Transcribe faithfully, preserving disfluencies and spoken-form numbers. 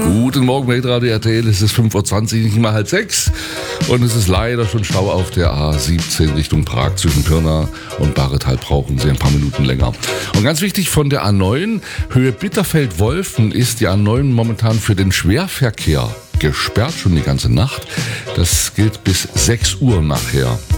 Guten Morgen bei Radio R T L, es ist fünf Uhr zwanzig, nicht mal halb sechs. Und es ist leider schon Stau auf der A siebzehn Richtung Prag. Zwischen Pirna und Bahretal brauchen Sie ein paar Minuten länger. Und ganz wichtig, von der A neun, Höhe Bitterfeld-Wolfen, ist die A neun momentan für den Schwerverkehr gesperrt, schon die ganze Nacht. Das gilt bis sechs Uhr nachher.